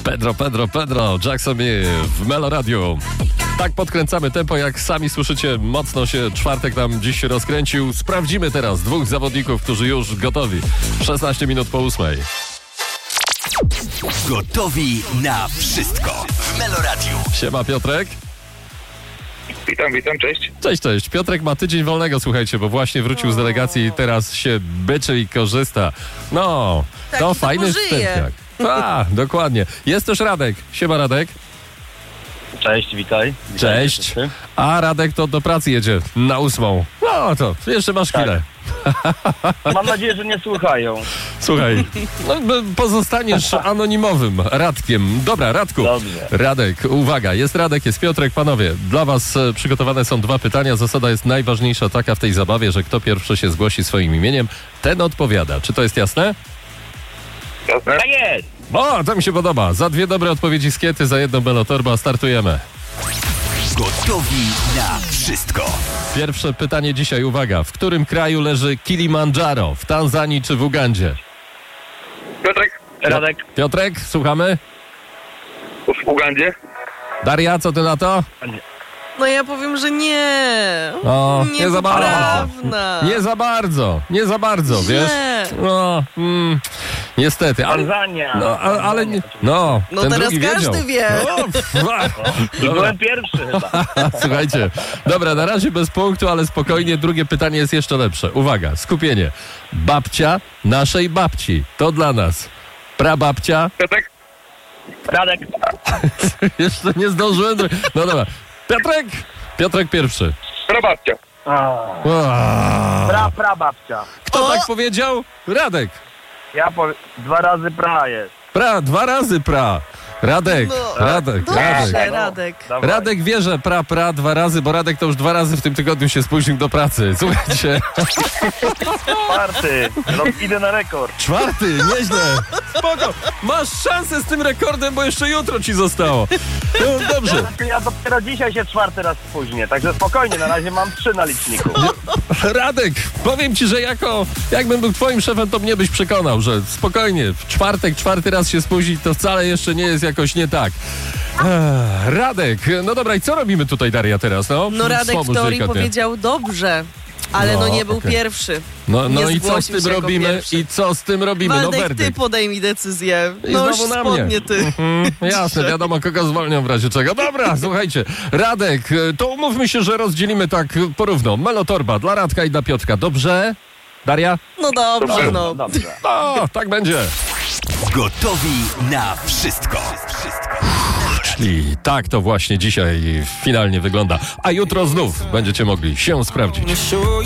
Pedro, Jackson w Melo Radio. Tak podkręcamy tempo, jak sami słyszycie, mocno się czwartek nam dziś się rozkręcił. Sprawdzimy teraz dwóch zawodników, którzy już gotowi. 16 minut po 8. Gotowi na wszystko w Melo Radio. Siema Piotrek. Witam, cześć. Cześć. Piotrek ma tydzień wolnego, słuchajcie, bo właśnie wrócił z delegacji i teraz się byczy i korzysta. No, to fajny wstępniak. Dokładnie. Jest też Radek. Siema Radek. Cześć, witaj. Cześć. A Radek to do pracy jedzie na 8. No to jeszcze masz chwilę. Mam nadzieję, że nie słuchają. Słuchaj, pozostaniesz anonimowym Radkiem. Dobra, Radku. Dobrze. Radek, uwaga, jest Radek, jest Piotrek. Panowie, dla was przygotowane są 2 pytania. Zasada jest najważniejsza taka w tej zabawie, że kto pierwszy się zgłosi swoim imieniem, ten odpowiada. Czy to jest jasne? Jasne? Tak jest! O, to mi się podoba. Za 2 dobre odpowiedzi z Kiety, za 1 Melotorba. Startujemy. Gotowi na wszystko. Pierwsze pytanie dzisiaj, uwaga. W którym kraju leży Kilimandżaro? W Tanzanii czy w Ugandzie? Piotrek? Radek? Piotrek, słuchamy? W Ugandzie? Daria, co ty na to? No ja powiem, że nie. O, nie za bardzo. Niepoprawna. Nie za bardzo, wiesz? No, niestety. Tanzania. No, ale nie. No ten teraz drugi każdy wiedział. wie. I byłem pierwszy chyba. Słuchajcie, dobra, na razie bez punktu, ale spokojnie, drugie pytanie jest jeszcze lepsze. Uwaga, skupienie. Babcia naszej babci. To dla nas. Prababcia. Piotrek? Radek? Jeszcze nie zdążyłem. No dobra. Piotrek pierwszy. Prababcia. Prababcia. Kto tak powiedział? Radek. Ja powiem, 2 razy pra jest. 2 razy pra. Radek. Dobrze, Radek. Dawaj. Radek wie, że pra 2 razy, bo Radek to już 2 razy w tym tygodniu się spóźnił do pracy. Słuchajcie. 4. Idę na rekord. 4, nieźle. Spoko. Masz szansę z tym rekordem, bo jeszcze jutro ci zostało. No, dobrze. Ja dopiero dzisiaj się 4 raz spóźnię, także spokojnie, na razie mam 3 na liczniku. Radek, powiem ci, że jakbym był twoim szefem, to mnie byś przekonał, że spokojnie, w czwartek 4 raz się spóźnić, to wcale jeszcze nie jest jakoś nie tak. Radek, no dobra, i co robimy tutaj, Daria, teraz? No Radek Pomóż w teorii delikatnie. powiedział dobrze, ale nie był pierwszy. No Nie i co z zgłosił tym się jako robimy? pierwszy. Waldek, ty werdykt. podejmij decyzję. I No już znowu na spodnie mnie. ty. Jasne, wiadomo kogo zwolnią w razie czego. Dobra, słuchajcie, Radek, to umówmy się, że rozdzielimy tak porówno. Melotorba dla Radka i dla Piotrka. Dobrze? Daria? No dobrze, no. Dobrze. O, tak będzie. Gotowi na wszystko. I tak to właśnie dzisiaj finalnie wygląda. A jutro znów będziecie mogli się sprawdzić.